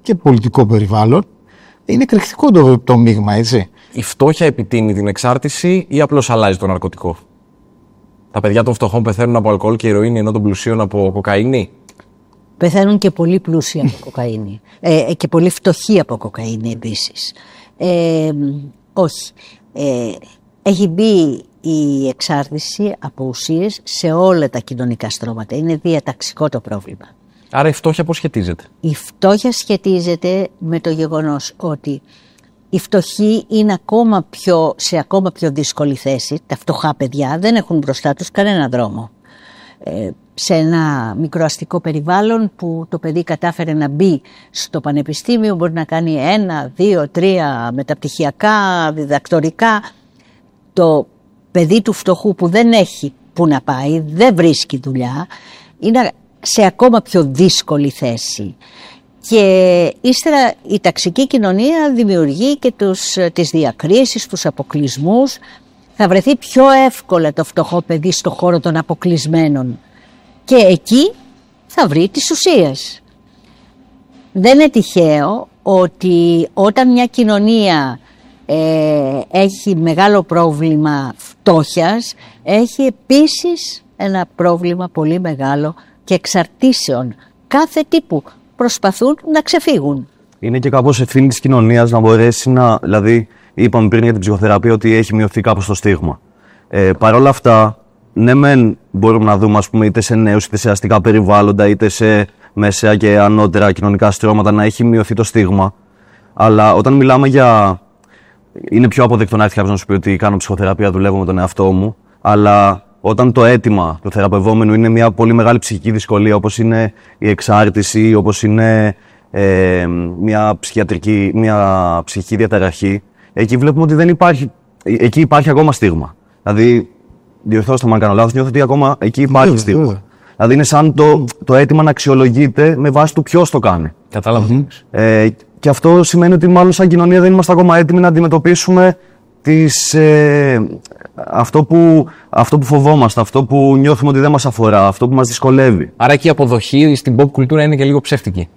και πολιτικό περιβάλλον. Είναι εκρηκτικό το μείγμα, έτσι. Η φτώχεια επιτείνει την εξάρτηση ή απλώς αλλάζει το ναρκωτικό? Τα παιδιά των φτωχών πεθαίνουν από αλκοόλ και ηρωίνη, ενώ των πλουσίων από κοκαίνη? Πεθαίνουν και πολύ πλούσιοι από κοκαίνη. Και πολύ φτωχοί από κοκαίνη επίσης. Όχι. Έχει μπει η εξάρτηση από ουσίες σε όλα τα κοινωνικά στρώματα. Είναι διαταξικό το πρόβλημα. Άρα η φτώχεια πώς σχετίζεται? Η φτώχεια σχετίζεται με το γεγονός ότι οι φτωχοί είναι σε ακόμα πιο δύσκολη θέση. Τα φτωχά παιδιά δεν έχουν μπροστά τους κανένα δρόμο. Σε ένα μικροαστικό περιβάλλον που το παιδί κατάφερε να μπει στο πανεπιστήμιο, μπορεί να κάνει 1, 2, 3 μεταπτυχιακά, διδακτορικά. Το παιδί του φτωχού που δεν έχει που να πάει, δεν βρίσκει δουλειά, είναι σε ακόμα πιο δύσκολη θέση. Και ύστερα η ταξική κοινωνία δημιουργεί και τις διακρίσεις, τους αποκλεισμούς. Θα βρεθεί πιο εύκολα το φτωχό παιδί στο χώρο των αποκλεισμένων και εκεί θα βρει τις ουσίες. Δεν είναι τυχαίο ότι όταν μια κοινωνία έχει μεγάλο πρόβλημα φτώχειας, έχει επίσης ένα πρόβλημα πολύ μεγάλο και εξαρτήσεων κάθε τύπου. Προσπαθούν να ξεφύγουν. Είναι και κάπως ευθύνη της κοινωνίας να μπορέσει να. Δηλαδή, είπαμε πριν για την ψυχοθεραπεία ότι έχει μειωθεί κάπως το στίγμα. Παρ' όλα αυτά, ναι, μεν μπορούμε να δούμε, ας πούμε, είτε σε νέους, είτε σε αστικά περιβάλλοντα, είτε σε μεσαία και ανώτερα κοινωνικά στρώματα να έχει μειωθεί το στίγμα. Αλλά όταν μιλάμε για. Είναι πιο αποδεκτό να έρθει κάποιος να σου πει ότι κάνω ψυχοθεραπεία, δουλεύω με τον εαυτό μου. Αλλά όταν το αίτημα του θεραπευόμενου είναι μια πολύ μεγάλη ψυχική δυσκολία, όπως είναι η εξάρτηση, όπως είναι μια ψυχική διαταραχή, εκεί βλέπουμε ότι δεν υπάρχει. Εκεί υπάρχει ακόμα στίγμα. Δηλαδή, διορθώστε με αν κάνω λάθος, νιώθω ότι ακόμα εκεί υπάρχει στίγμα. Δηλαδή, είναι σαν το αίτημα να αξιολογείται με βάση του ποιος το κάνει. Κατάλαβα. Και αυτό σημαίνει ότι μάλλον σαν κοινωνία δεν είμαστε ακόμα έτοιμοι να αντιμετωπίσουμε αυτό που φοβόμαστε, αυτό που νιώθουμε ότι δεν μας αφορά, αυτό που μας δυσκολεύει. Άρα και η αποδοχή στην pop κουλτούρα είναι και λίγο ψεύτικη.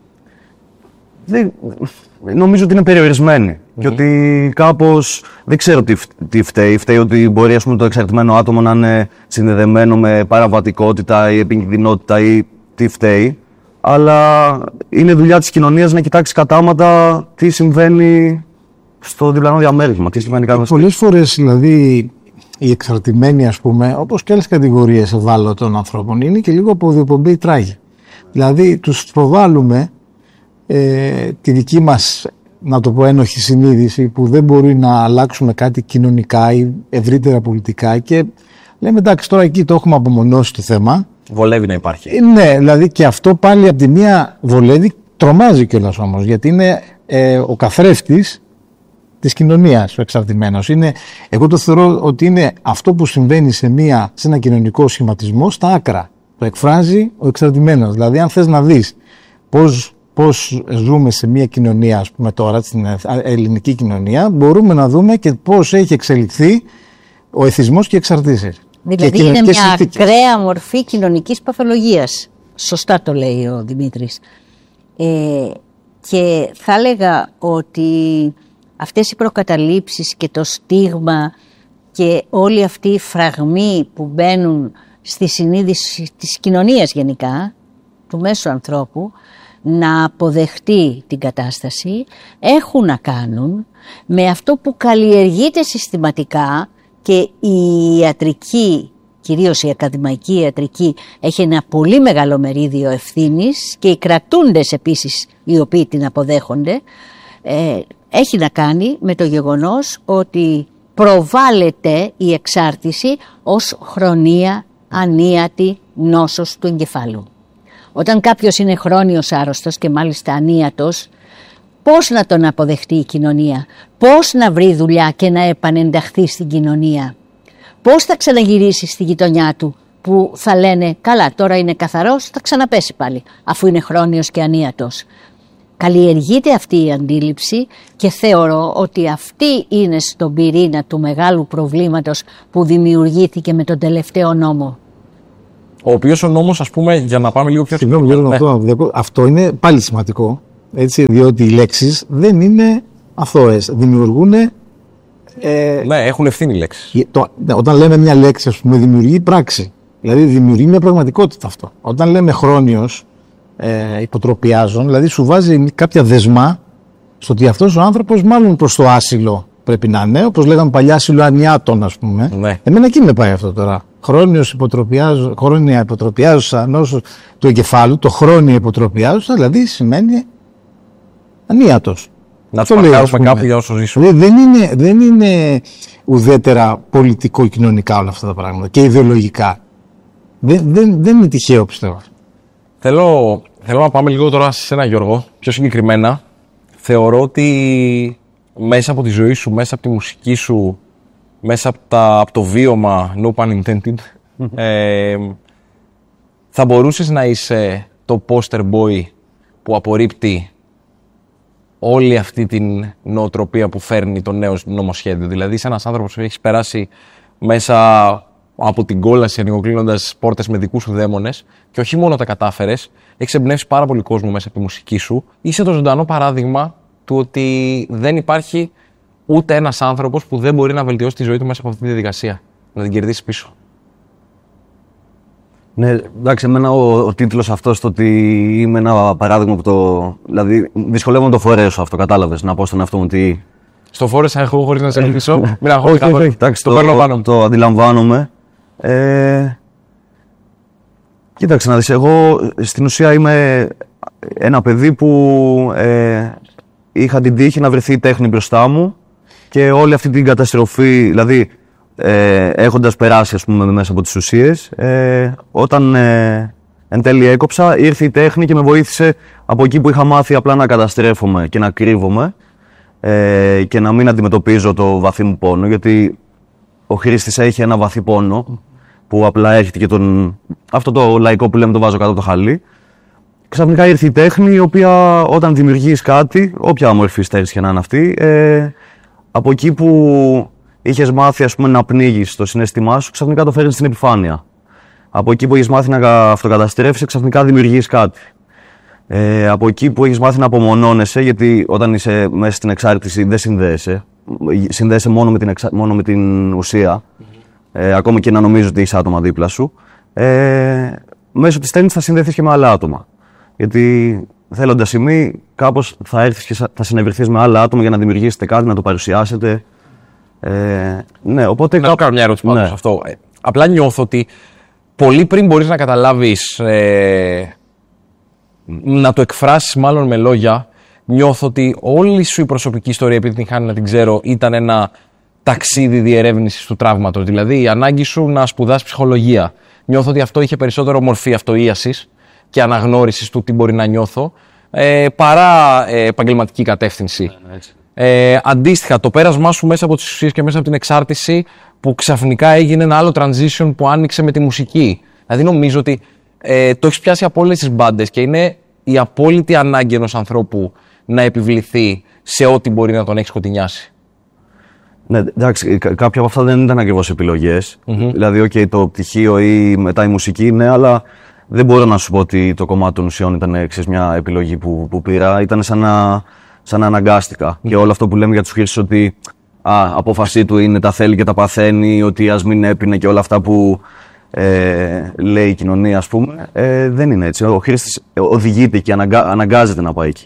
Νομίζω ότι είναι περιορισμένη. Και ότι κάπως δεν ξέρω τι φταίει. Φταίει ότι μπορεί, ας πούμε, το εξαρτημένο άτομο να είναι συνδεδεμένο με παραβατικότητα ή επικινδυνότητα ή τι φταίει. Αλλά είναι δουλειά της κοινωνίας να κοιτάξει κατάματα τι συμβαίνει στο διπλανό διαμέρισμα. Τι συμβαίνει κάποιος. Πολλές φορές, δηλαδή, οι εξαρτημένοι, ας πούμε, όπως και άλλες κατηγορίες ευάλωτων ανθρώπων, είναι και λίγο από διοπομπή τράγη. Δηλαδή, τους προβάλλουμε τη δική μας, να το πω, ένοχη συνείδηση που δεν μπορεί να αλλάξουμε κάτι κοινωνικά ή ευρύτερα πολιτικά και λέμε εντάξει, τώρα εκεί το έχουμε απομονώσει το θέμα. Βολεύει να υπάρχει. Ναι, δηλαδή και αυτό πάλι από τη μία βολεύει, τρομάζει κιόλας όμως, γιατί είναι ο καθρέφτης της κοινωνίας ο εξαρτημένος. Εγώ το θεωρώ ότι είναι αυτό που συμβαίνει σε ένα κοινωνικό σχηματισμό στα άκρα. Το εκφράζει ο εξαρτημένος. Δηλαδή, αν θες να δεις πώς ζούμε σε μια κοινωνία, ας πούμε τώρα, στην ελληνική κοινωνία, μπορούμε να δούμε και πώς έχει εξελιχθεί ο εθισμός και οι εξαρτήσεις. Δηλαδή είναι μια ακραία μορφή κοινωνικής παθολογίας. Σωστά το λέει ο Δημήτρης. Και θα έλεγα ότι αυτές οι προκαταλήψεις και το στίγμα και όλοι αυτοί οι φραγμοί που μπαίνουν στη συνείδηση της κοινωνίας γενικά, του μέσου ανθρώπου, να αποδεχτεί την κατάσταση, έχουν να κάνουν με αυτό που καλλιεργείται συστηματικά και η ιατρική, κυρίως η ακαδημαϊκή ιατρική, έχει ένα πολύ μεγάλο μερίδιο ευθύνης και οι κρατούντες επίσης οι οποίοι την αποδέχονται, έχει να κάνει με το γεγονός ότι προβάλλεται η εξάρτηση ως χρονία ανίατη νόσος του εγκεφάλου. Όταν κάποιος είναι χρόνιος άρρωστος και μάλιστα ανίατος, πώς να τον αποδεχτεί η κοινωνία, πώς να βρει δουλειά και να επανενταχθεί στην κοινωνία, πώς θα ξαναγυρίσει στη γειτονιά του που θα λένε καλά τώρα είναι καθαρός, θα ξαναπέσει πάλι αφού είναι χρόνιος και ανίατος. Καλλιεργείται αυτή η αντίληψη και θεωρώ ότι αυτή είναι στον πυρήνα του μεγάλου προβλήματος που δημιουργήθηκε με τον τελευταίο νόμο. Ο οποίος ο νόμος, ας πούμε, για να πάμε λίγο πιο συγγνώμη, αυτό είναι πάλι σημαντικό. Έτσι, διότι οι λέξεις δεν είναι αθώες. Δημιουργούν. Ναι, έχουν ευθύνη οι λέξεις. Όταν λέμε μια λέξη, ας πούμε, δημιουργεί πράξη. Δηλαδή δημιουργεί μια πραγματικότητα αυτό. Όταν λέμε χρόνιος, υποτροπιάζων, δηλαδή σου βάζει κάποια δεσμά στο ότι αυτός ο άνθρωπος μάλλον προς το άσυλο πρέπει να είναι, όπως λέγαμε παλιά, άσυλο ανιάτων, ας πούμε. Ναι. Εμένα εκεί με πάει αυτό τώρα. Χρόνια υποτροπιάζουσα νόσο του εγκεφάλου, το χρόνια υποτροπιάζουσα, δηλαδή σημαίνει ανίατος. Να το παρκάρουμε κάπου για όσο ζήσουμε. Δεν είναι ουδέτερα πολιτικο-κοινωνικά όλα αυτά τα πράγματα και ιδεολογικά. Δεν είναι τυχαίο, πιστεύω. Θέλω να πάμε λίγο τώρα σε ένα, Γιώργο, πιο συγκεκριμένα. Θεωρώ ότι μέσα από τη ζωή σου, μέσα από τη μουσική σου, μέσα από το βίωμα, no pun intended, θα μπορούσες να είσαι το poster boy που απορρίπτει όλη αυτή την νοοτροπία που φέρνει το νέο νομοσχέδιο. Δηλαδή, είσαι ένας άνθρωπος που έχεις περάσει μέσα από την κόλαση, ανοιγοκλίνοντας πόρτες με δικούς σου δαίμονες, και όχι μόνο τα κατάφερες, έχεις εμπνεύσει πάρα πολύ κόσμο μέσα από τη μουσική σου. Είσαι το ζωντανό παράδειγμα του ότι δεν υπάρχει ούτε ένας άνθρωπος που δεν μπορεί να βελτιώσει τη ζωή του μέσα από αυτή τη διαδικασία, να την κερδίσει πίσω. Ναι, εντάξει, εμένα ο τίτλος αυτός, το ότι είμαι ένα παράδειγμα που το. Δηλαδή, δυσκολεύομαι να το φορέσω αυτό, κατάλαβες, να πω στον εαυτό μου ότι. Στο φόρεσα εγώ χωρίς να σε ρωτήσω. Μην αγχώνεις. Εντάξει, το παίρνω πάνω. Το αντιλαμβάνομαι. Κοίταξε να δεις, εγώ στην ουσία είμαι ένα παιδί που είχα την τύχη να βρεθεί η τέχνη μπροστά μου και όλη αυτή την καταστροφή, δηλαδή έχοντας περάσει, ας πούμε, μέσα από τις ουσίες, όταν εν τέλει έκοψα, ήρθε η τέχνη και με βοήθησε από εκεί που είχα μάθει απλά να καταστρέφομαι και να κρύβομαι και να μην αντιμετωπίζω το βαθύ μου πόνο, γιατί ο Χρήστης έχει ένα βαθύ πόνο που απλά έρχεται και αυτό το λαϊκό που λέμε το βάζω κάτω από το χαλί. Ξαφνικά ήρθε η τέχνη, η οποία όταν δημιουργείς κάτι, όποια μορφή στέρηση και να είναι αυτή, από εκεί που είχες μάθει, ας πούμε, να πνίγεις το συναίσθημά σου, ξαφνικά το φέρνεις στην επιφάνεια. Από εκεί που έχεις μάθει να αυτοκαταστρέφεις, ξαφνικά δημιουργείς κάτι. Από εκεί που έχεις μάθει να απομονώνεσαι, γιατί όταν είσαι μέσα στην εξάρτηση δεν συνδέεσαι. Συνδέεσαι μόνο με την ουσία. Ακόμη και να νομίζω ότι είσαι άτομα δίπλα σου. Μέσω της τέχνης θα συνδεθείς και με άλλα άτομα. Γιατί θέλοντας ή μη, κάπως θα έρθεις και θα συνευρεθείς με άλλα άτομα για να δημιουργήσετε κάτι, να το παρουσιάσετε. Ναι, οπότε. Να κάνω μια ερώτηση πάνω σε αυτό. Απλά νιώθω ότι πολύ πριν μπορείς να καταλάβεις, να το εκφράσεις μάλλον με λόγια, νιώθω ότι όλη σου η προσωπική ιστορία, επειδή την χάνει να την ξέρω, ήταν ένα ταξίδι διερεύνησης του τραύματος. Δηλαδή η ανάγκη σου να σπουδάσεις ψυχολογία. Νιώθω ότι αυτό είχε περισσότερο μορφή αυτοίασης και αναγνώρισης του τι μπορεί να νιώθω, παρά επαγγελματική κατεύθυνση. Αντίστοιχα, το πέρασμά σου μέσα από τις ουσίες και μέσα από την εξάρτηση, που ξαφνικά έγινε ένα άλλο transition που άνοιξε με τη μουσική. Δηλαδή νομίζω ότι το έχεις πιάσει από όλες τις μπάντες και είναι η απόλυτη ανάγκη ενός ανθρώπου να επιβληθεί σε ό,τι μπορεί να τον έχει σκοτεινιάσει. Ναι, εντάξει, κάποια από αυτά δεν ήταν ακριβώς επιλογές. Δηλαδή, το πτυχίο ή μετά η μουσική, ναι, αλλά δεν μπορώ να σου πω ότι το κομμάτι των ουσιών ήταν μια επιλογή που πήρα. Ήταν σαν να αναγκάστηκα. Και όλο αυτό που λέμε για τους Χρήστες, ότι απόφασή του είναι, τα θέλει και τα παθαίνει, ότι ας μην έπινε και όλα αυτά που λέει η κοινωνία, ας πούμε, δεν είναι έτσι. Ο Χρήστης οδηγείται και αναγκάζεται να πάει εκεί.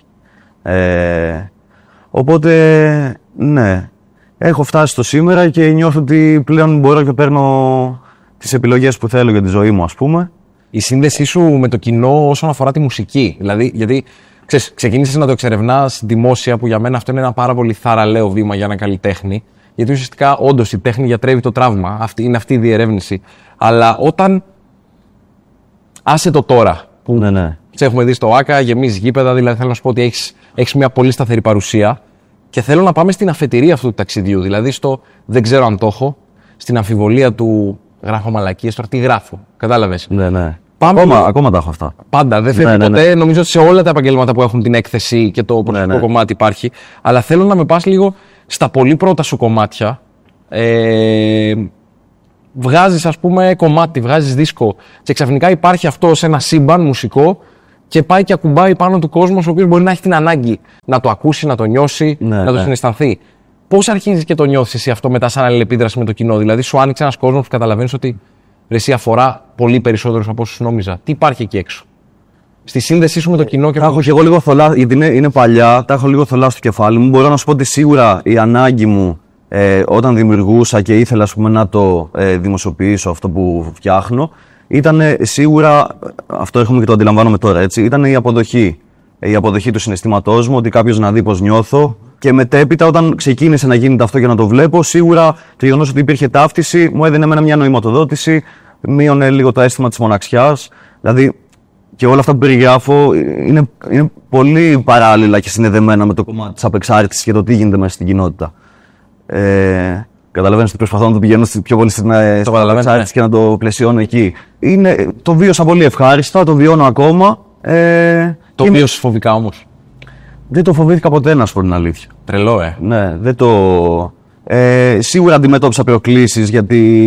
Οπότε, ναι. Έχω φτάσει στο σήμερα και νιώθω ότι πλέον μπορώ και παίρνω τις επιλογές που θέλω για τη ζωή μου, ας πούμε. Η σύνδεσή σου με το κοινό όσον αφορά τη μουσική. Δηλαδή, γιατί ξεκίνησες να το εξερευνάς δημόσια, που για μένα αυτό είναι ένα πάρα πολύ θαραλέο βήμα για έναν καλλιτέχνη. Γιατί ουσιαστικά, όντως, η τέχνη γιατρεύει το τραύμα. Είναι αυτή η διερεύνηση. Αλλά όταν. Άσε το τώρα. Που ναι. Σε έχουμε δει στο ΆΚΑ, γεμίζει γήπεδα, δηλαδή θέλω να σου πω ότι έχεις μια πολύ σταθερή παρουσία. Και θέλω να πάμε στην αφετηρία αυτού του ταξιδιού. Δηλαδή στο δεν ξέρω αν το έχω, στην αμφιβολία του γράφω μαλακίες, τώρα τι γράφω. Κατάλαβες. Ναι. Πάμε... Ακόμα τα έχω αυτά. Πάντα, δεν φεύγει ποτέ. Ναι. Νομίζω ότι σε όλα τα επαγγέλματα που έχουν την έκθεση και το προσωπικό κομμάτι υπάρχει. Αλλά θέλω να με πας λίγο στα πολύ πρώτα σου κομμάτια. Βγάζεις, ας πούμε, κομμάτι, βγάζεις δίσκο και ξαφνικά υπάρχει αυτό σε ένα σύμπαν μουσικό και πάει και ακουμπάει πάνω του κόσμο, ο οποίος μπορεί να έχει την ανάγκη να το ακούσει, να το νιώσει, να το συναισθανθεί. Πώς αρχίζεις και το νιώθεις εσύ αυτό μετά, σαν αλληλεπίδραση με το κοινό? Δηλαδή, σου άνοιξε ένας κόσμος που καταλαβαίνεις ότι εσύ αφορά πολύ περισσότερους από όσους νόμιζα. Τι υπάρχει εκεί έξω? Στη σύνδεσή σου με το κοινό και τα έχω και εγώ λίγο θολά, γιατί είναι παλιά, τα έχω λίγο θολά στο κεφάλι μου. Μπορώ να σου πω ότι σίγουρα η ανάγκη μου όταν δημιουργούσα και ήθελα, ας πούμε, να το δημοσιοποιήσω αυτό που φτιάχνω, ήταν σίγουρα, αυτό έχουμε και το αντιλαμβάνομαι τώρα, έτσι, ήταν η αποδοχή. Η αποδοχή του συναισθήματός μου, ότι κάποιος να δει πώς νιώθω. Και μετέπειτα, όταν ξεκίνησε να γίνεται αυτό και να το βλέπω, σίγουρα το γεγονός ότι υπήρχε ταύτιση μου έδινε εμένα μια νοηματοδότηση, μείωνε λίγο το αίσθημα της μοναξιάς. Δηλαδή, και όλα αυτά που περιγράφω είναι πολύ παράλληλα και συνδεδεμένα με το κομμάτι της απεξάρτησης και το τι γίνεται μέσα στην κοινότητα. Καταλαβαίνεις ότι προσπαθώ να το πηγαίνω πιο πολύ στην απεξάρτηση και να το πλαισιώνω εκεί. Το βίωσα πολύ ευχάριστα, το βιώνω ακόμα. Το βίωσες φοβικά όμως? Δεν το φοβήθηκα ποτέ, να σου πω την αλήθεια. Τρελό, Ναι, δεν το. Σίγουρα αντιμετώπισα προκλήσεις, γιατί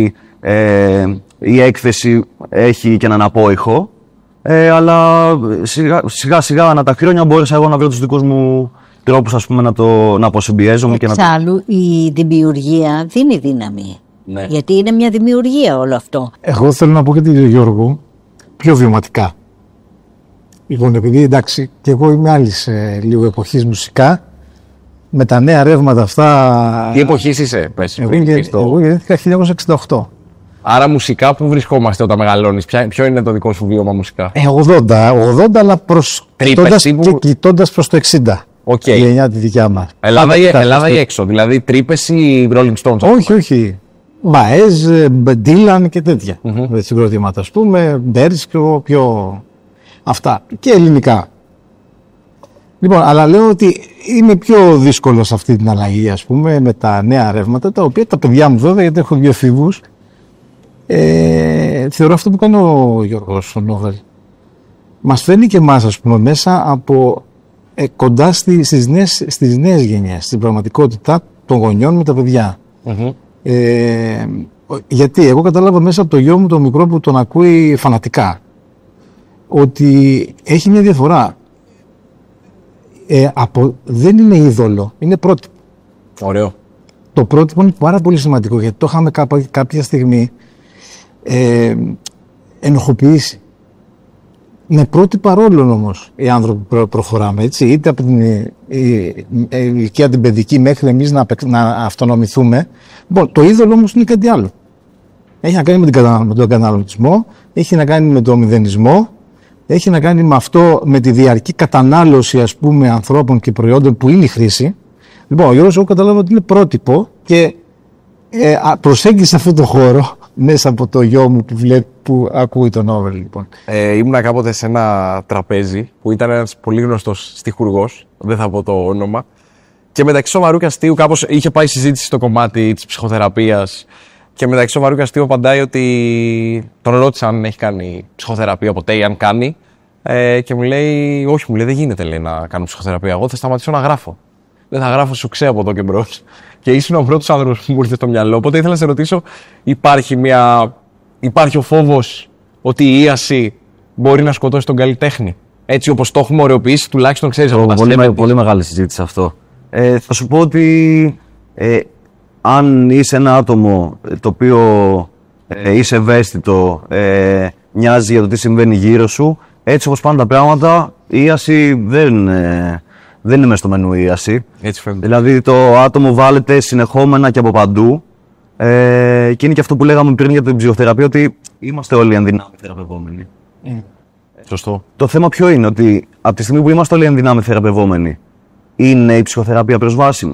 η έκθεση έχει και έναν απόϊχο. Αλλά σιγά σιγά ανά τα χρόνια μπόρεσα εγώ να βρω τους δικούς μου τρόπους, ας πούμε, να αποσυμπιέζομαι. Εξάλλου, η δημιουργία δίνει δύναμη. Ναι. Γιατί είναι μια δημιουργία όλο αυτό. Εγώ θέλω να πω και τον Γιώργο πιο βιωματικά. Λοιπόν, επειδή εντάξει, και εγώ είμαι άλλη λίγο εποχής μουσικά, με τα νέα ρεύματα αυτά. Τι εποχής είσαι, πες? Εγώ γεννήθηκα 1968. Άρα μουσικά που βρισκόμαστε όταν μεγαλώνεις? Ποιο είναι το δικό σου βίωμα μουσικά? 80, αλλά κοιτώντας προς το 60. Okay. Η γενιά τη δικιά μας. Ελλάδα ή έξω, δηλαδή τρύπες ή Rolling Stones? Όχι. Μπαέζ, Ντίλαν και τέτοια συγκροτήματα, ας πούμε, Μπέρσκο, πιο αυτά. Και ελληνικά. Λοιπόν, αλλά λέω ότι είμαι πιο δύσκολο σε αυτή την αλλαγή, ας πούμε, με τα νέα ρεύματα, τα οποία τα παιδιά μου βέβαια, γιατί έχω δύο εφήβους, θεωρώ αυτό που κάνει ο Γιώργος ο Νόβελ. Μας φέρνει και εμάς, ας πούμε, μέσα από κοντά στις νέες γενιές, στην πραγματικότητα των γονιών με τα παιδιά. Γιατί εγώ κατάλαβα μέσα από το γιο μου το μικρό που τον ακούει φανατικά ότι έχει μια διαφορά. Δεν είναι είδωλο, είναι πρότυπο. Ωραίο. Το πρότυπο είναι πάρα πολύ σημαντικό, γιατί το είχαμε κάποια στιγμή ενοχοποιήσει. Με πρότυπα ρόλων όμως οι άνθρωποι προχωράμε, έτσι, είτε από την ηλικία την παιδική μέχρι εμείς να αυτονομηθούμε. Λοιπόν, το είδωλο όμως είναι κάτι άλλο. Έχει να κάνει με τον καταναλωτισμό, έχει να κάνει με τον μηδενισμό, έχει να κάνει με αυτό, με τη διαρκή κατανάλωση, ας πούμε, ανθρώπων και προϊόντων που είναι η χρήση. Λοιπόν, ο Γιώργος, εγώ κατάλαβα ότι είναι πρότυπο και προσέγγισε αυτό το χώρο μέσα από το γιο μου που ακούει τον Νόβελ, λοιπόν. Ήμουνα κάποτε σε ένα τραπέζι που ήταν ένας πολύ γνωστός στιχουργός, δεν θα πω το όνομα, και μεταξύ σοβαρού και αστείου κάπως είχε πάει συζήτηση στο κομμάτι της ψυχοθεραπείας, και μεταξύ σοβαρού και αστείου απαντάει ότι τον ρώτησαν αν έχει κάνει ψυχοθεραπεία ποτέ ή αν κάνει, και μου λέει, όχι, μου λέει, δεν γίνεται, λέει, να κάνω ψυχοθεραπεία. Εγώ θα σταματήσω να γράφω. Δεν θα γράφω σουξέ από εδώ και μπρος. Και ήσουν ο πρώτος άνθρωπος που μου ήρθε στο μυαλό. Οπότε ήθελα να σε ρωτήσω, υπάρχει ο φόβος ότι η ίαση μπορεί να σκοτώσει τον καλλιτέχνη? Έτσι όπως το έχουμε ωρεοποιήσει, τουλάχιστον ξέρεις από τα στέμπια. Πολύ μεγάλη συζήτηση αυτό. Θα σου πω ότι αν είσαι ένα άτομο το οποίο είσαι ευαίσθητο, νοιάζει για το τι συμβαίνει γύρω σου, έτσι όπως πάνε τα πράγματα, η ίαση δεν είναι μέσα στο μενού ίαση. Έτσι φαίνεται. Δηλαδή το άτομο βάλεται συνεχόμενα και από παντού, και είναι και αυτό που λέγαμε πριν για την ψυχοθεραπεία, ότι είμαστε όλοι ενδυνάμει θεραπευόμενοι. Σωστό. Το θέμα ποιο είναι, ότι από τη στιγμή που είμαστε όλοι ενδυνάμει θεραπευόμενοι, είναι η ψυχοθεραπεία προσβάσιμη?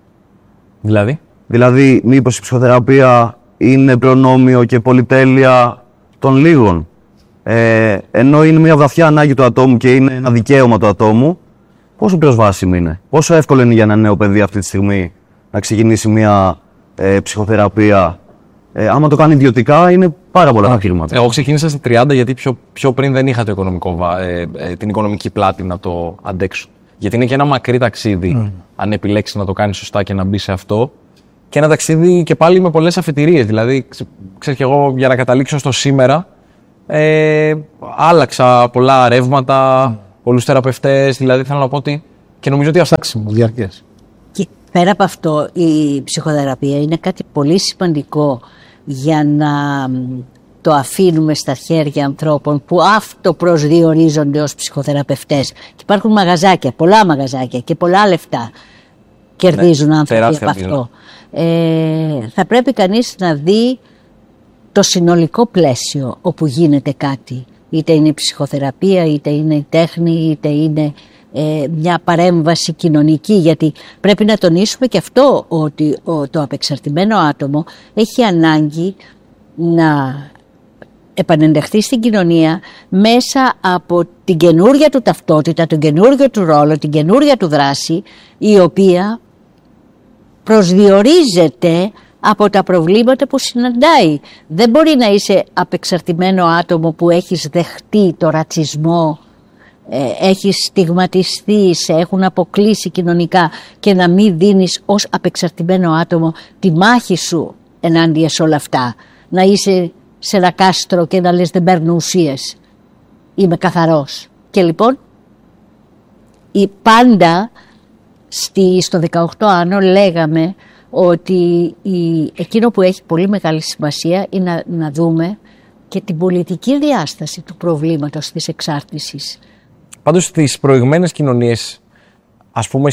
Δηλαδή, μήπως η ψυχοθεραπεία είναι προνόμιο και πολυτέλεια των λίγων? Ενώ είναι μια βαθιά ανάγκη του ατόμου και είναι ένα δικαίωμα του ατόμου, πόσο προσβάσιμη είναι? Πόσο εύκολο είναι για ένα νέο παιδί αυτή τη στιγμή να ξεκινήσει μια ψυχοθεραπεία? Άμα το κάνει ιδιωτικά, είναι πάρα πολλά τα χρήματα. Εγώ ξεκίνησα στα 30 γιατί πιο πριν δεν είχα την οικονομική πλάτη να το αντέξω. Γιατί είναι και ένα μακρύ ταξίδι, αν επιλέξεις να το κάνεις σωστά και να μπει σε αυτό. Και ένα ταξίδι και πάλι με πολλές αφετηρίες. Δηλαδή, ξέρεις, και εγώ για να καταλήξω στο σήμερα, άλλαξα πολλά ρεύματα, πολλούς θεραπευτές, δηλαδή θέλω να πω ότι και νομίζω ότι Στάξιμο, διαρκές. Και πέρα από αυτό, η ψυχοθεραπεία είναι κάτι πολύ σημαντικό για να το αφήνουμε στα χέρια ανθρώπων που αυτοπροσδιορίζονται ως ψυχοθεραπευτές. Και υπάρχουν μαγαζάκια, πολλά μαγαζάκια και πολλά λεφτά κερδίζουν άνθρωποι από αυτό. Θα πρέπει κανείς να δει το συνολικό πλαίσιο όπου γίνεται κάτι. Είτε είναι η ψυχοθεραπεία, είτε είναι η τέχνη, είτε είναι μια παρέμβαση κοινωνική, γιατί πρέπει να τονίσουμε και αυτό, ότι το απεξαρτημένο άτομο έχει ανάγκη να επανενταχθεί στην κοινωνία μέσα από την καινούρια του ταυτότητα, τον καινούργιο του ρόλο, την καινούρια του δράση, η οποία προσδιορίζεται από τα προβλήματα που συναντάει. Δεν μπορεί να είσαι απεξαρτημένο άτομο που έχεις δεχτεί το ρατσισμό, έχεις στιγματιστεί, σε έχουν αποκλείσει κοινωνικά και να μην δίνεις ως απεξαρτημένο άτομο τη μάχη σου ενάντια σε όλα αυτά. Να είσαι σε ένα κάστρο και να λες δεν παίρνω ουσίες, είμαι καθαρός. Και λοιπόν πάντα στο 18 άνω λέγαμε ότι εκείνο που έχει πολύ μεγάλη σημασία είναι να δούμε και την πολιτική διάσταση του προβλήματος της εξάρτησης. Πάντως στις προηγμένες κοινωνίες, ας πούμε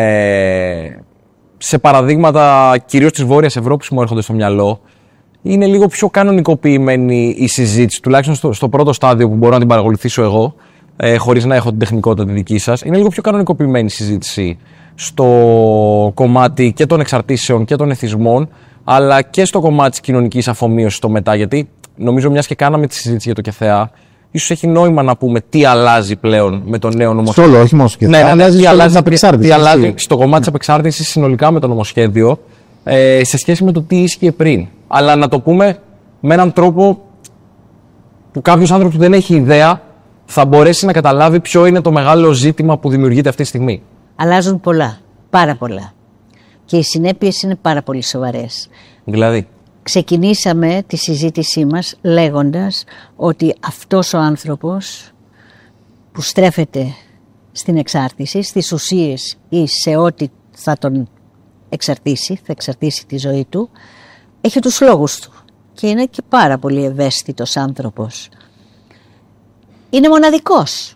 σε παραδείγματα κυρίως της Βόρειας Ευρώπης που μου έρχονται στο μυαλό, είναι λίγο πιο κανονικοποιημένη η συζήτηση, τουλάχιστον στο πρώτο στάδιο που μπορώ να την παρακολουθήσω εγώ, χωρίς να έχω την τεχνικότητα τη δική σας. Είναι λίγο πιο κανονικοποιημένη η συζήτηση στο κομμάτι και των εξαρτήσεων και των εθισμών, αλλά και στο κομμάτι της κοινωνικής αφομοίωσης στο μετά. Γιατί νομίζω, μιας και κάναμε τη συζήτηση για το ΚΕΘΕΑ, ίσως έχει νόημα να πούμε τι αλλάζει πλέον με το νέο νομοσχέδιο. Στο όλο, όχι μόνο στο ΚΕΘΕΑ. Τι αλλάζει στο κομμάτι της απεξάρτησης συνολικά με το νομοσχέδιο, σε σχέση με το τι ίσχυε πριν. Αλλά να το πούμε με έναν τρόπο που κάποιος άνθρωπος που δεν έχει ιδέα θα μπορέσει να καταλάβει ποιο είναι το μεγάλο ζήτημα που δημιουργείται αυτή τη στιγμή. Αλλάζουν πολλά, πάρα πολλά. Και οι συνέπειες είναι πάρα πολύ σοβαρές. Δηλαδή. Ξεκινήσαμε τη συζήτησή μας λέγοντας ότι αυτός ο άνθρωπος που στρέφεται στην εξάρτηση, στις ουσίες ή σε ό,τι θα τον εξαρτήσει, θα εξαρτήσει τη ζωή του, έχει τους λόγους του και είναι και πάρα πολύ ευαίσθητος άνθρωπος. Είναι μοναδικός.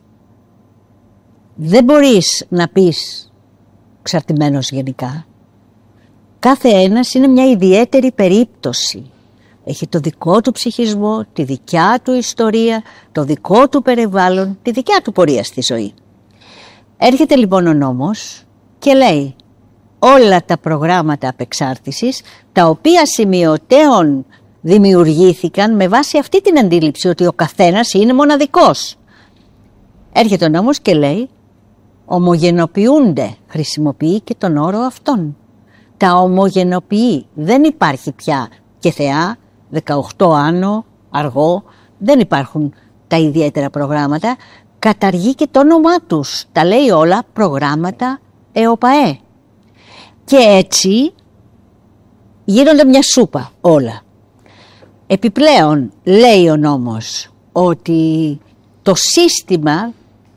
Δεν μπορείς να πεις εξαρτημένος γενικά. Κάθε ένας είναι μια ιδιαίτερη περίπτωση. Έχει το δικό του ψυχισμό, τη δικιά του ιστορία, το δικό του περιβάλλον, τη δικιά του πορεία στη ζωή. Έρχεται λοιπόν ο νόμος και λέει όλα τα προγράμματα απεξάρτησης, τα οποία σημειωτέων δημιουργήθηκαν με βάση αυτή την αντίληψη ότι ο καθένας είναι μοναδικός. Έρχεται ο νόμος και λέει ομογενοποιούνται, χρησιμοποιεί και τον όρο αυτόν. Τα ομογενοποιεί, δεν υπάρχει πια ΚΕΘΕΑ, 18 άνω, αργό, δεν υπάρχουν τα ιδιαίτερα προγράμματα, καταργεί και το όνομά τους, τα λέει όλα προγράμματα ΕΟΠΑΕ. Και έτσι γίνονται μια σούπα όλα. Επιπλέον λέει ο νόμος ότι το σύστημα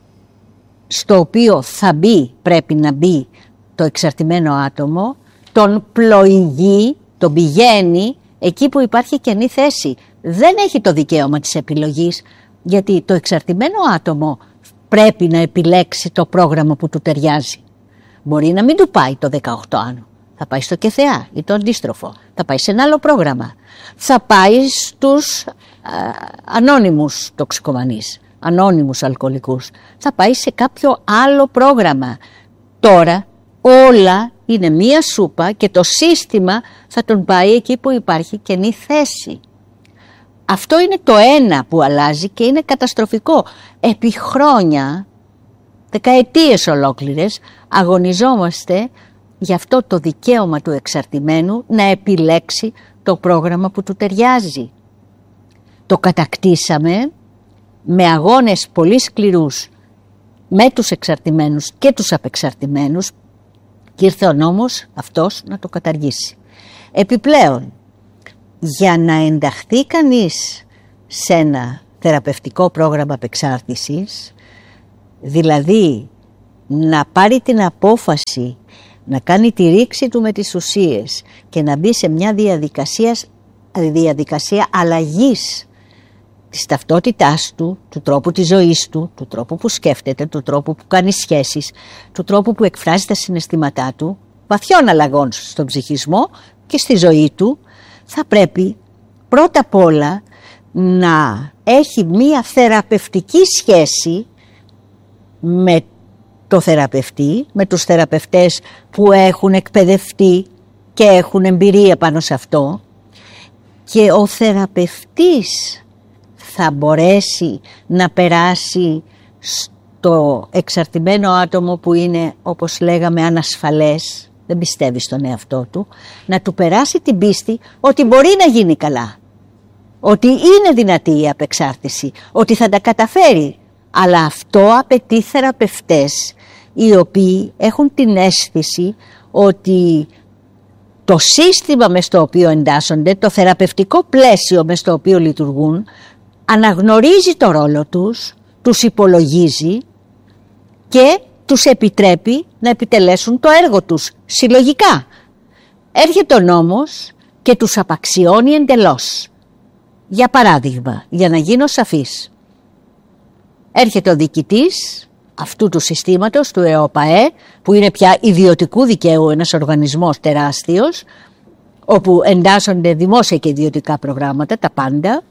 στο οποίο πρέπει να μπει το εξαρτημένο άτομο, τον πλοηγεί, τον πηγαίνει εκεί που υπάρχει κενή θέση. Δεν έχει το δικαίωμα της επιλογής, γιατί το εξαρτημένο άτομο πρέπει να επιλέξει το πρόγραμμα που του ταιριάζει. Μπορεί να μην του πάει το 18 άνω. Θα πάει στο ΚΕΘΕΑ ή το αντίστροφο. Θα πάει σε ένα άλλο πρόγραμμα. Θα πάει στους ανώνυμους τοξικομανείς, ανώνυμους αλκοολικούς. Θα πάει σε κάποιο άλλο πρόγραμμα. Τώρα όλα είναι μία σούπα και το σύστημα θα τον πάει εκεί που υπάρχει κενή θέση. Αυτό είναι το ένα που αλλάζει και είναι καταστροφικό. Επί χρόνια, δεκαετίες ολόκληρες, αγωνιζόμαστε για αυτό το δικαίωμα του εξαρτημένου να επιλέξει το πρόγραμμα που του ταιριάζει. Το κατακτήσαμε με αγώνες πολύ σκληρούς με τους εξαρτημένους και τους απεξαρτημένους και ήρθε ο νόμος αυτός να το καταργήσει. Επιπλέον, για να ενταχθεί κανείς σε ένα θεραπευτικό πρόγραμμα απεξάρτησης, δηλαδή να πάρει την απόφαση να κάνει τη ρήξη του με τις ουσίες και να μπει σε μια διαδικασία αλλαγής της ταυτότητάς του, του τρόπου της ζωής του, του τρόπου που σκέφτεται, του τρόπου που κάνει σχέσεις, του τρόπου που εκφράζει τα συναισθήματά του, βαθιών αλλαγών στον ψυχισμό και στη ζωή του, θα πρέπει πρώτα απ' όλα να έχει μία θεραπευτική σχέση με το θεραπευτή, με τους θεραπευτές που έχουν εκπαιδευτεί και έχουν εμπειρία πάνω σε αυτό, και ο θεραπευτής θα μπορέσει να περάσει στο εξαρτημένο άτομο που είναι, όπως λέγαμε, ανασφαλές, δεν πιστεύει στον εαυτό του, να του περάσει την πίστη ότι μπορεί να γίνει καλά, ότι είναι δυνατή η απεξάρτηση, ότι θα τα καταφέρει. Αλλά αυτό απαιτεί θεραπευτές οι οποίοι έχουν την αίσθηση ότι το σύστημα μες στο οποίο εντάσσονται, το θεραπευτικό πλαίσιο μες στο οποίο λειτουργούν, αναγνωρίζει το ρόλο τους, τους υπολογίζει και τους επιτρέπει να επιτελέσουν το έργο τους συλλογικά. Έρχεται ο νόμος και τους απαξιώνει εντελώς. Για παράδειγμα, για να γίνω σαφής, έρχεται ο διοικητής αυτού του συστήματος, του ΕΟΠΑΕ, που είναι πια ιδιωτικού δικαίου ένας οργανισμός τεράστιος, όπου εντάσσονται δημόσια και ιδιωτικά προγράμματα, τα πάντα,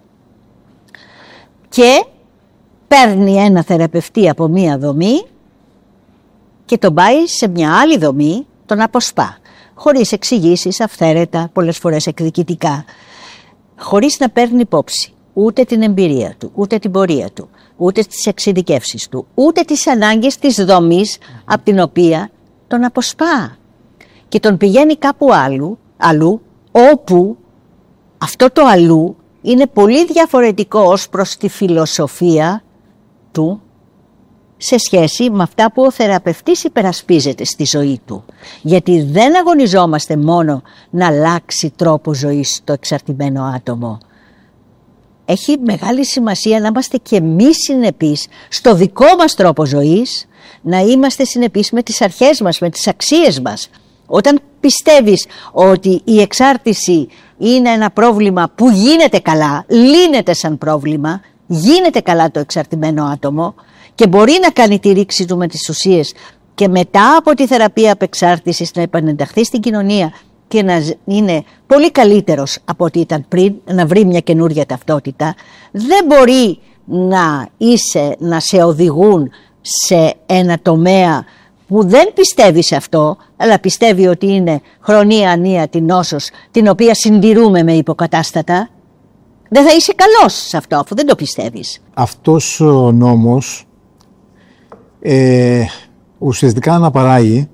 και παίρνει ένα θεραπευτή από μία δομή και τον πάει σε μια άλλη δομή, τον αποσπά, χωρίς εξηγήσεις, αυθαίρετα, πολλές φορές εκδικητικά, χωρίς να παίρνει υπόψη ούτε την εμπειρία του, ούτε την πορεία του, ούτε τις εξειδικεύσεις του, ούτε τις ανάγκες της δομής από την οποία τον αποσπά, και τον πηγαίνει κάπου αλλού, όπου αυτό το αλλού είναι πολύ διαφορετικό ως προς τη φιλοσοφία του σε σχέση με αυτά που ο θεραπευτής υπερασπίζεται στη ζωή του. Γιατί δεν αγωνιζόμαστε μόνο να αλλάξει τρόπο ζωής το εξαρτημένο άτομο. Έχει μεγάλη σημασία να είμαστε και εμείς συνεπείς στο δικό μας τρόπο ζωής, να είμαστε συνεπείς με τις αρχές μας, με τις αξίες μας. Όταν πιστεύεις ότι η εξάρτηση είναι ένα πρόβλημα που γίνεται καλά, λύνεται σαν πρόβλημα, γίνεται καλά το εξαρτημένο άτομο και μπορεί να κάνει τη ρήξη του με τις ουσίες και μετά από τη θεραπεία απεξάρτησης να επανενταχθεί στην κοινωνία και να είναι πολύ καλύτερος από ό,τι ήταν πριν, να βρει μια καινούρια ταυτότητα, δεν μπορεί να σε οδηγούν σε ένα τομέα που δεν πιστεύει σε αυτό, αλλά πιστεύει ότι είναι χρονία ανίατη νόσος, την οποία συντηρούμε με υποκατάστατα. Δεν θα είσαι καλός σε αυτό, αφού δεν το πιστεύεις. Αυτός ο νόμος ουσιαστικά αναπαράγει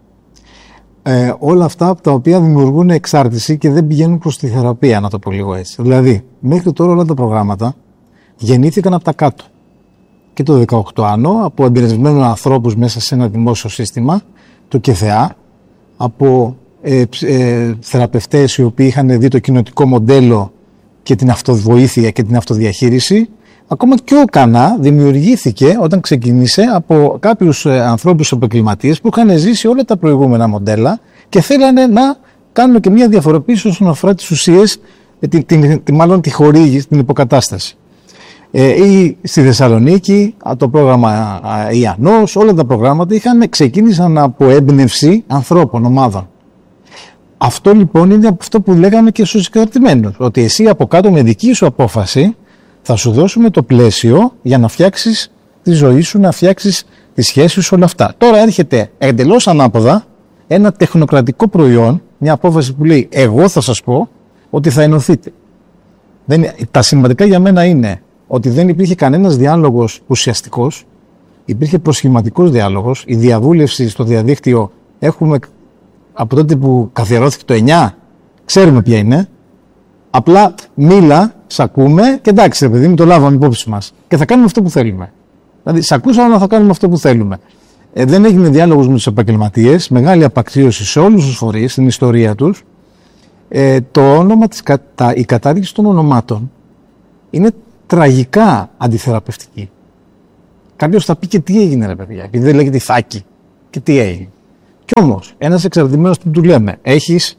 όλα αυτά από τα οποία δημιουργούν εξάρτηση και δεν πηγαίνουν προς τη θεραπεία, να το πω λίγο έτσι. Δηλαδή, μέχρι τώρα όλα τα προγράμματα γεννήθηκαν από τα κάτω. Και το 18άνω, από εμπειρεσμένους ανθρώπους μέσα σε ένα δημόσιο σύστημα, το ΚΕΘΕΑ, από θεραπευτές οι οποίοι είχαν δει το κοινοτικό μοντέλο και την αυτοβοήθεια και την αυτοδιαχείριση. Ακόμα και ο ΚΑΝΑ δημιουργήθηκε όταν ξεκίνησε από κάποιους ανθρώπους επαγγελματίες που είχαν ζήσει όλα τα προηγούμενα μοντέλα και θέλανε να κάνουν και μια διαφοροποίηση όσον αφορά τις ουσίες, μάλλον τη χορήγηση, την υποκατάσταση. Ή στη Θεσσαλονίκη, το πρόγραμμα Ιαννός, όλα τα προγράμματα ξεκίνησαν από έμπνευση ανθρώπων, ομάδων. Αυτό λοιπόν είναι από αυτό που λέγαμε και στους εξαρτημένους, ότι εσύ από κάτω με δική σου απόφαση θα σου δώσουμε το πλαίσιο για να φτιάξεις τη ζωή σου, να φτιάξεις τις σχέσεις σου, όλα αυτά. Τώρα έρχεται εντελώς ανάποδα ένα τεχνοκρατικό προϊόν, μια απόφαση που λέει εγώ θα σας πω ότι θα ενωθείτε. Τα σημαντικά για μένα είναι ότι δεν υπήρχε κανένας διάλογος ουσιαστικός, υπήρχε προσχηματικός διάλογος, η διαβούλευση στο διαδίκτυο έχουμε από τότε που καθιερώθηκε το 9, ξέρουμε ποια είναι, απλά μίλα, σ' ακούμε και εντάξει ρε παιδί μου, το λάβαμε υπόψη μας και θα κάνουμε αυτό που θέλουμε. Δηλαδή σ' ακούσαμε αλλά θα κάνουμε αυτό που θέλουμε. Δεν έγινε διάλογος με τους επαγγελματίες, μεγάλη απαξίωση σε όλους τους φορείς, στην ιστορία τους. Η κατάργηση των ονομάτων είναι τραγικά αντιθεραπευτική. Κάποιος θα πει και τι έγινε, ρε παιδιά, επειδή δεν λέγεται Ιθάκη. Και τι έγινε. Κι όμως, ένας εξαρτημένος που του λέμε, έχεις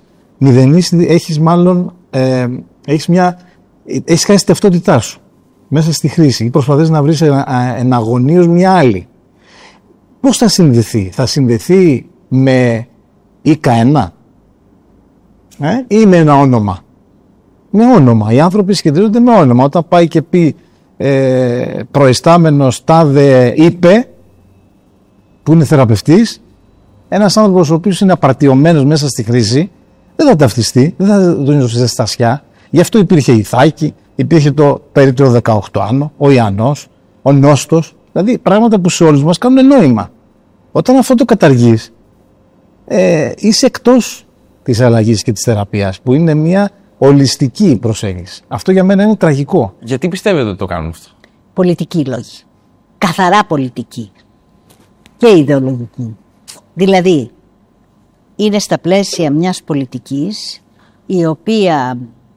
χάσει τη ταυτότητά σου μέσα στη χρήση ή προσπαθείς να βρεις εναγωνίως μια άλλη. Πώς θα συνδεθεί? Θα συνδεθεί με ΙΚΑ1 ή με ένα όνομα? Με όνομα. Οι άνθρωποι σχετίζονται με όνομα. Όταν πάει και πει προϊστάμενος τάδε είπε, που είναι θεραπευτής, ένας άνθρωπος ο οποίος είναι απαρτιωμένος μέσα στη χρήση, δεν θα ταυτιστεί, δεν θα τον δώσει ζεστασιά. Γι' αυτό υπήρχε η Ιθάκη, υπήρχε το περίπτωρο 18άνω, ο Ιαννός, ο Νόστος, δηλαδή πράγματα που σε όλους μας κάνουν νόημα. Όταν αυτό το καταργείς, είσαι εκτός της αλλαγής και της θεραπείας, που είναι μια ολιστική προσέγγιση. Αυτό για μένα είναι τραγικό. Γιατί πιστεύετε ότι το κάνουν αυτό? Πολιτική λόγη. Καθαρά πολιτική. Και ιδεολογική. Δηλαδή, είναι στα πλαίσια μιας πολιτικής η οποία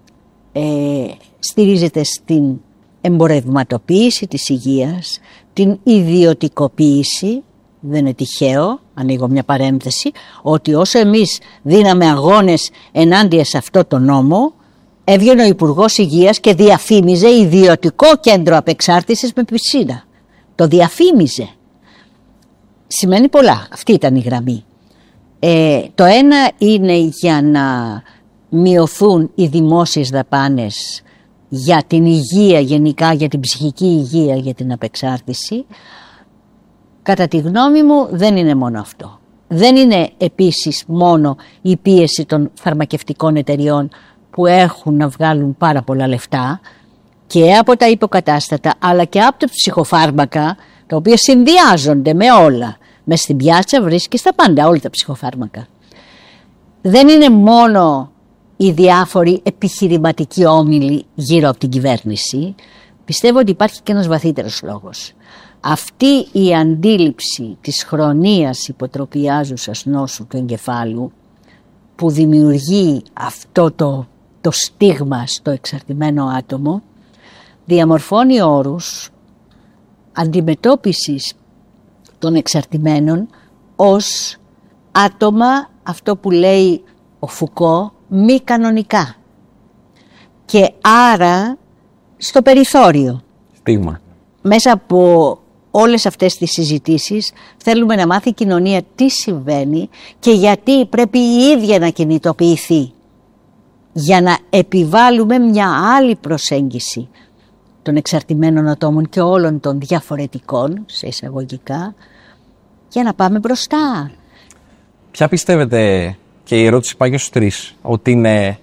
στηρίζεται στην εμπορευματοποίηση της υγείας, την ιδιωτικοποίηση. Δεν είναι τυχαίο, ανοίγω μια παρένθεση, ότι όσο εμείς δίναμε αγώνες ενάντια σε αυτό το νόμο, έβγαινε ο Υπουργός Υγείας και διαφήμιζε ιδιωτικό κέντρο απεξάρτησης με πισίνα. Το διαφήμιζε. Σημαίνει πολλά. Αυτή ήταν η γραμμή. Το ένα είναι για να μειωθούν οι δημόσιες δαπάνες για την υγεία γενικά, για την ψυχική υγεία, για την απεξάρτηση. Κατά τη γνώμη μου δεν είναι μόνο αυτό. Δεν είναι επίσης μόνο η πίεση των φαρμακευτικών εταιριών που έχουν να βγάλουν πάρα πολλά λεφτά και από τα υποκατάστατα αλλά και από τα ψυχοφάρμακα, τα οποία συνδυάζονται με όλα. Μες στην πιάτσα βρίσκεις τα πάντα, όλα τα ψυχοφάρμακα. Δεν είναι μόνο οι διάφοροι επιχειρηματικοί όμιλοι γύρω από την κυβέρνηση. Πιστεύω ότι υπάρχει και ένας βαθύτερος λόγος. Αυτή η αντίληψη της χρονίας υποτροπιάζουσας νόσου του εγκεφάλου, που δημιουργεί αυτό το στίγμα στο εξαρτημένο άτομο, διαμορφώνει όρους αντιμετώπισης των εξαρτημένων ως άτομα, αυτό που λέει ο Φουκώ, μη κανονικά. Και άρα στο περιθώριο. Στίγμα. Μέσα από όλες αυτές τις συζητήσεις θέλουμε να μάθει η κοινωνία τι συμβαίνει και γιατί πρέπει η ίδια να κινητοποιηθεί για να επιβάλλουμε μια άλλη προσέγγιση των εξαρτημένων ατόμων και όλων των διαφορετικών, σε εισαγωγικά, για να πάμε μπροστά. Ποια πιστεύετε, και η ερώτηση πάει και στους τρεις, ότι είναι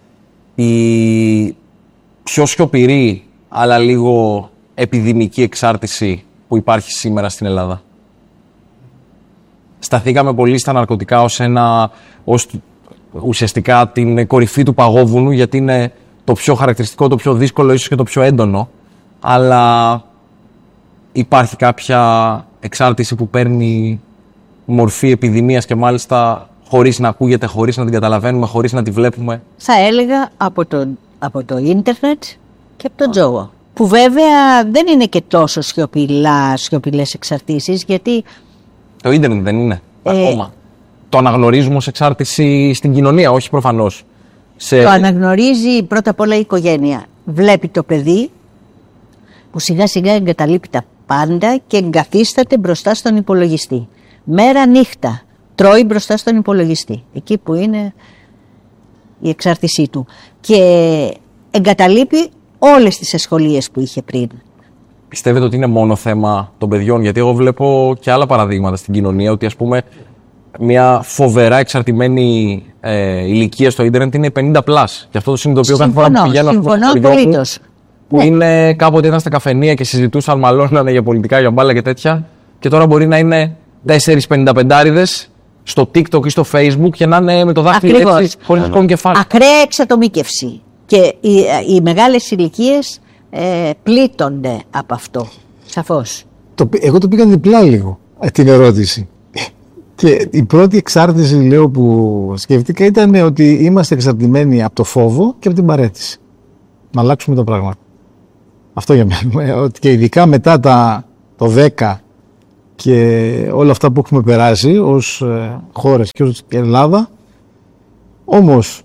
η πιο σιωπηρή αλλά λίγο επιδημική εξάρτηση που υπάρχει σήμερα στην Ελλάδα? Σταθήκαμε πολύ στα ναρκωτικά ως ουσιαστικά την κορυφή του παγόβουνου, γιατί είναι το πιο χαρακτηριστικό, το πιο δύσκολο, ίσως και το πιο έντονο, αλλά υπάρχει κάποια εξάρτηση που παίρνει μορφή επιδημίας και μάλιστα χωρίς να ακούγεται, χωρίς να την καταλαβαίνουμε, χωρίς να τη βλέπουμε? Θα έλεγα από το ίντερνετ και από τον τζόγο, που βέβαια δεν είναι και τόσο σιωπηλές εξαρτήσεις, γιατί το ίντερνετ δεν είναι ακόμα. Το αναγνωρίζουμε ως εξάρτηση στην κοινωνία, όχι προφανώς. Το αναγνωρίζει πρώτα απ' όλα η οικογένεια. Βλέπει το παιδί που σιγά σιγά εγκαταλείπει τα πάντα και εγκαθίσταται μπροστά στον υπολογιστή. Μέρα νύχτα τρώει μπροστά στον υπολογιστή, εκεί που είναι η εξάρτησή του. Και εγκαταλείπει όλες τις ασχολίες που είχε πριν. Πιστεύετε ότι είναι μόνο θέμα των παιδιών? Γιατί εγώ βλέπω και άλλα παραδείγματα στην κοινωνία, ότι ας πούμε μια φοβερά εξαρτημένη ηλικία στο ίντερνετ είναι 50+. Και αυτό το συνειδητοποιώ κάθε φορά που πηγαίνω στο χωριό, που είναι κάποτε ήταν στα καφενεία και συζητούσαν, μαλώνανε για πολιτικά, για μπάλα και τέτοια, και τώρα μπορεί να είναι 4-55άριδες στο TikTok ή στο Facebook και να είναι με το δάχτυλο έτσι, χωρίς να κόβουν κεφάλι. Ακραία εξατομίκευση. Και οι μεγάλες ηλικίες πλήττονται από αυτό, σαφώς. Εγώ το πήγα διπλά λίγο την ερώτηση. Και η πρώτη εξάρτηση, λέω, που σκέφτηκα ήταν ότι είμαστε εξαρτημένοι από το φόβο και από την παραίτηση. Να αλλάξουμε τα πράγματα. Αυτό για μένα. Ότι και ειδικά μετά το 10 και όλα αυτά που έχουμε περάσει ως χώρες και ως Ελλάδα, όμως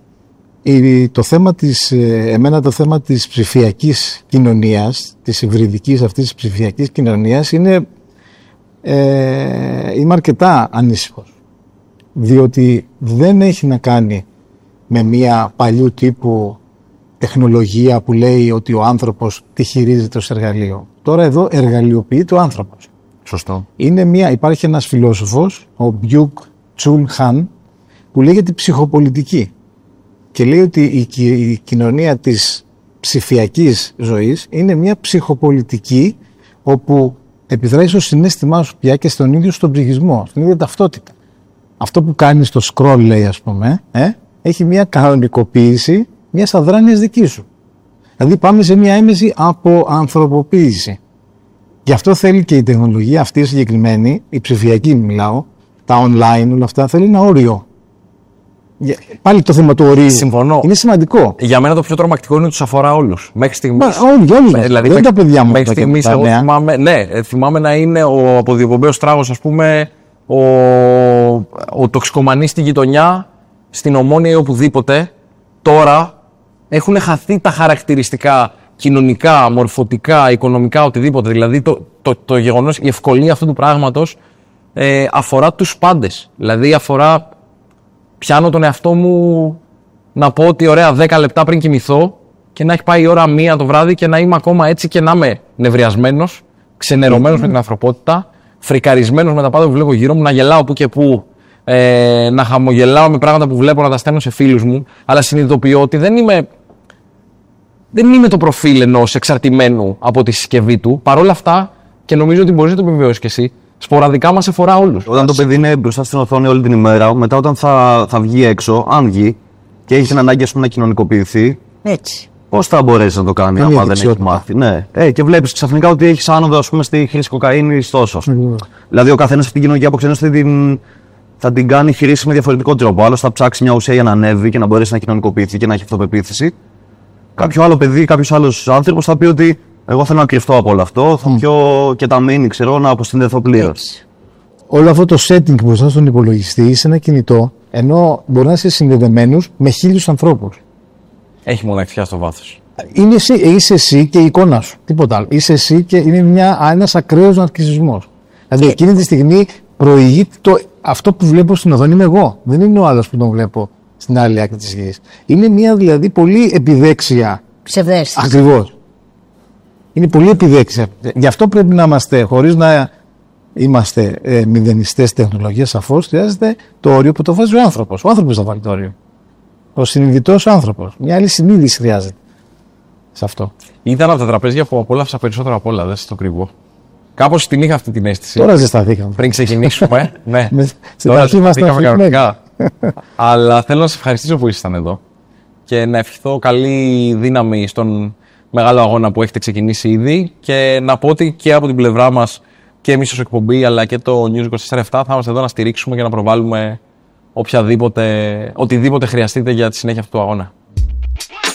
εμένα το θέμα της ψηφιακής κοινωνίας, της υβριδικής αυτής της ψηφιακής κοινωνίας είμαι αρκετά ανήσυχος, διότι δεν έχει να κάνει με μια παλιού τύπου τεχνολογία που λέει ότι ο άνθρωπος τη χειρίζεται ως εργαλείο. Τώρα εδώ εργαλειοποιείται ο άνθρωπος. Σωστό. Υπάρχει ένας φιλόσοφος, ο Μπιουκ Τσουλ Χαν, που λέγεται ψυχοπολιτική και λέει ότι η κοινωνία της ψηφιακής ζωής είναι μια ψυχοπολιτική όπου επιδράει στο συναίσθημά σου πια και στον ίδιο στον ψυχισμό, στην ίδια ταυτότητα. Αυτό που κάνει στο scroll, λέει, ας πούμε, έχει μια κανονικοποίηση μιας αδράνειας δική σου. Δηλαδή πάμε σε μια έμεση από ανθρωποποίηση. Γι' αυτό θέλει και η τεχνολογία αυτή συγκεκριμένη, η ψηφιακή μιλάω, τα online, όλα αυτά, θέλει ένα όριο. Πάλι το θέμα του ορίου. Συμφωνώ. Είναι σημαντικό. Για μένα το πιο τρομακτικό είναι ότι τους αφορά όλους. Μέχρι στιγμής. Όλοι. Δηλαδή, δεν τα παιδιά μου. Μέχρι στιγμής, εγώ θυμάμαι να είναι ο αποδιοπομπαίος τράγος, ας πούμε, ο τοξικομανής στη γειτονιά, στην Ομόνια ή οπουδήποτε. Τώρα έχουν χαθεί τα χαρακτηριστικά κοινωνικά, μορφωτικά, οικονομικά, οτιδήποτε. Δηλαδή το γεγονός, η ευκολία αυτού του πράγματος αφορά τους πάντες. Δηλαδή αφορά, πιάνω τον εαυτό μου να πω ότι ωραία 10 λεπτά πριν κοιμηθώ και να έχει πάει η ώρα 1 το βράδυ και να είμαι ακόμα έτσι και να είμαι νευριασμένος, ξενερωμένος με την ανθρωπότητα, φρικαρισμένος με τα πάντα που βλέπω γύρω μου, να γελάω που και που, να χαμογελάω με πράγματα που βλέπω, να τα στέλνω σε φίλους μου, αλλά συνειδητοποιώ ότι δεν είμαι το προφίλ ενός εξαρτημένου από τη συσκευή του. Παρ' όλα αυτά, και νομίζω ότι μπορείς να το επιβεβαιώσεις κι εσύ, σποραδικά μας αφορά όλους. Όταν το παιδί είναι μπροστά στην οθόνη όλη την ημέρα, μετά όταν θα βγει έξω, αν βγει και έχει την ανάγκη, ας πούμε, να κοινωνικοποιηθεί, Έτσι. πώς θα μπορέσει να το κάνει αν δεν έχει μάθει? Ναι. Και βλέπεις ξαφνικά ότι έχει άνοδο, ας πούμε, στη χρήση κοκαίνης τόσο. Δηλαδή, ο καθένας αυτή την κοινωνική αποξένωση θα την κάνει χρήση με διαφορετικό τρόπο. Άλλος θα ψάξει μια ουσία για να ανέβει και να μπορέσει να κοινωνικοποιηθεί και να έχει αυτοπεποίθηση. Κάποιο άλλο παιδί, κάποιος άλλος άνθρωπος θα πει ότι εγώ θέλω να κρυφτώ από όλο αυτό, θα πιω και τα μήνυ, ξέρω, να αποστηνδεθώ πλήρως. Όλο αυτό το setting μπροστά στον υπολογιστή σε ένα κινητό, ενώ μπορεί να είσαι συνδεδεμένος με 1000 ανθρώπους. Έχει μοναξιά στο βάθος. Είσαι εσύ και η εικόνα σου. Τίποτα άλλο. Είσαι εσύ και είναι ένας ακραίος ναρκισσισμός. Δηλαδή εκείνη τη στιγμή προηγείται αυτό που βλέπω στην οθόνη είμαι εγώ. Δεν είναι ο άλλος που τον βλέπω στην άλλη άκρη της γης. Είναι μια δηλαδή πολύ επιδέξια. Ψευδέστηση. Ακριβώς. Είναι πολύ επιδέξια. Γι' αυτό πρέπει να είμαστε, χωρίς να είμαστε μηδενιστές τεχνολογίας, σαφώς χρειάζεται το όριο που το βάζει ο άνθρωπος. Ο άνθρωπος θα βάλει το όριο. Ο συνειδητός άνθρωπος. Μια άλλη συνείδηση χρειάζεται σε αυτό. Ήταν από τα τραπέζια που απόλαυσα περισσότερο απ' όλα, δεν σας το κρύβω. Κάπως την είχα αυτή την αίσθηση. Τώρα ζεσταθήκαμε. Πριν ξεκινήσουμε. Ναι. Στην αρχή ήμασταν κανονικά. Αλλά θέλω να σας ευχαριστήσω που ήσασταν εδώ και να ευχηθώ καλή δύναμη στον μεγάλο αγώνα που έχετε ξεκινήσει ήδη και να πω ότι και από την πλευρά μας και εμείς ως εκπομπή αλλά και το News 24/7 θα είμαστε εδώ να στηρίξουμε και να προβάλλουμε οτιδήποτε χρειαστείτε για τη συνέχεια αυτού του αγώνα.